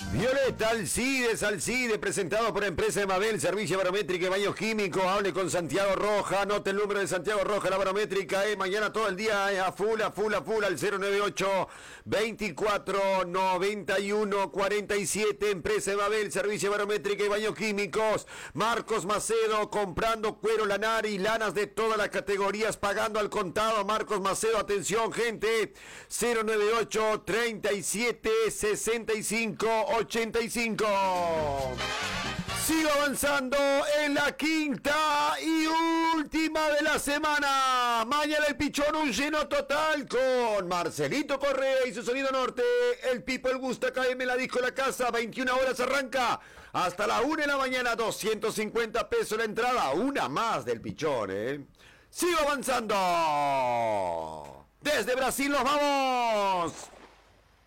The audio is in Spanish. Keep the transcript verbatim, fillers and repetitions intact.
Violeta Alcides, Alcide, presentado por Empresa de Mabel, Servicio Barométrica y Baños Químicos. Hable con Santiago Roja, anote el número de Santiago Roja, la barométrica, eh, mañana todo el día es eh, a full, a full, a full, al cero nueve ocho, veinticuatro, noventa y uno, cuarenta y siete. Empresa de Mabel, Servicio Barométrica y Baños Químicos. Marcos Macedo, comprando cuero lanar y lanas de todas las categorías, pagando al contado. Marcos Macedo, atención gente, cero nueve ocho, treinta y siete, sesenta y cinco, ochenta y cinco. Sigo avanzando en la quinta y última de la semana. Mañana el Pichón, un lleno total con Marcelito Correa y su Sonido Norte. El People Gusta K M, la disco La Casa, veintiuna horas arranca. Hasta la una de la mañana, doscientos cincuenta pesos la entrada. Una más del Pichón, ¿eh? Sigo avanzando. Desde Brasil nos vamos.